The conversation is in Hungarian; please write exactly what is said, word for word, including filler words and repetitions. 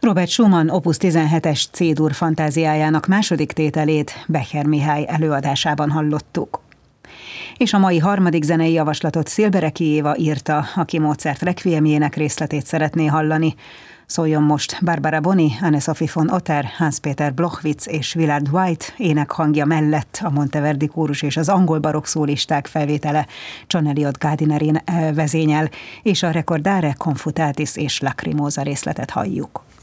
Robert Schumann Opus tizenhetes C-dur fantáziájának második tételét Becher Mihály előadásában hallottuk. És a mai harmadik zenei javaslatot Szilbereki Éva írta, aki Mozart requiemjének részletét szeretné hallani. Szóljon most Barbara Boni, Anne-Sophie von Otter, Hans-Peter Blochwitz és Willard White énekhangja mellett a Monteverdi kórus és az angol barokk szólisták felvétele John Eliot Gardiner vezényel, és a Recordare Confutatis és Lacrimosa részletet halljuk.